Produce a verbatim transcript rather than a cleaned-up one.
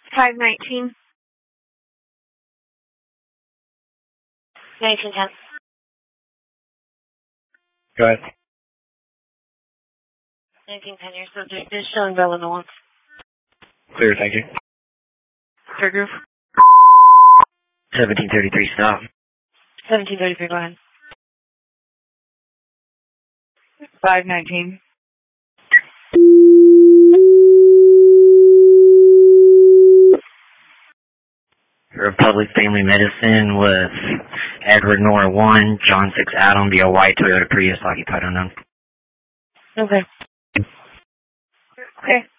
five nineteen. nineteen ten. Go ahead. nineteen ten, your subject is showing relevance. Clear, thank you. Third roof. seventeen thirty-three, stop. seventeen thirty-three, go ahead. five nineteen. Republic Family Medicine with Edward Nora one, John six Adam via white Toyota Prius occupied unknown. Okay. Okay.